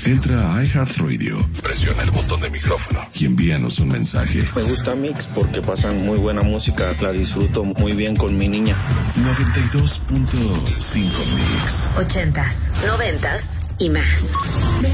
Entra a iHeartRadio, presiona el botón de micrófono y envíanos un mensaje. Me gusta Mix porque pasan muy buena música, la disfruto muy bien con mi niña. 92.5 Mix. 80s, 90s y más.